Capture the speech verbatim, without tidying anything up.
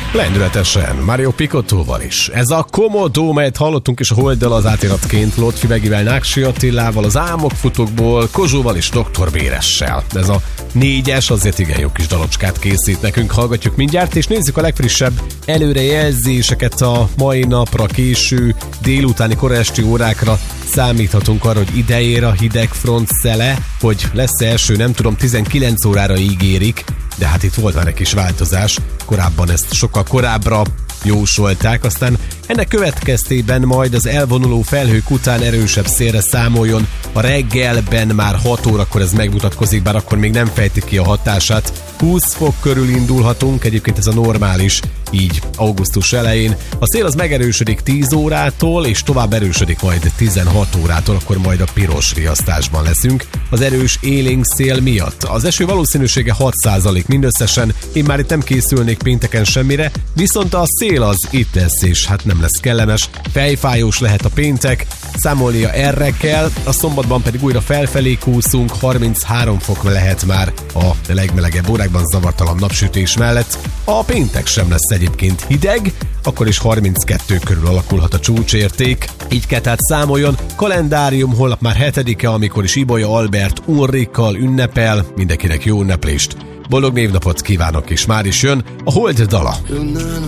Lendületesen, Mario Picottóval is. Ez a Komodó, melyet hallottunk is a Holddal az átiratként, Lotfi Begivel, Náksi Attilával, az Álmokfutókból, Kozsóval és doktor Béressel. Ez a négyes azért igen jó kis dalocskát készít nekünk, hallgatjuk mindjárt, és nézzük a legfrissebb előrejelzéseket a mai napra, késő délutáni koraesti órákra. Számíthatunk arra, hogy idejér a hideg front szele, hogy lesz első, nem tudom, tizenkilenc órára ígérik, de hát itt volt már egy kis változás, korábban ezt sokkal korábbra jósolták, aztán ennek következtében majd az elvonuló felhők után erősebb szélre számoljon, a reggelben már hat órakor ez megmutatkozik, bár akkor még nem fejtik ki a hatását. húsz fok körül indulhatunk, egyébként ez a normális, így augusztus elején. A szél az megerősödik tíz órától, és tovább erősödik majd tizenhat órától, akkor majd a piros riasztásban leszünk. Az erős élénk szél miatt. Az eső valószínűsége hat százalék mindösszesen, én már itt nem készülnék pénteken semmire, viszont a szél az itt lesz, és hát nem lesz kellemes. Fejfájós lehet a péntek, számolnia erre kell, a szombatban pedig újra felfelé kúszunk, harminchárom fok lehet már a legmelegebb órákban zavartalan napsütés mellett. A péntek sem lesz egyébként hideg, akkor is harminckettő körül alakulhat a csúcsérték. Így kell tehát számoljon. Kalendárium holnap már hetedike, amikor is Ibolya Albert Ulrikkal ünnepel. Mindenkinek jó ünneplést. Boldog névnapot kívánok, és már is jön a Hold dala.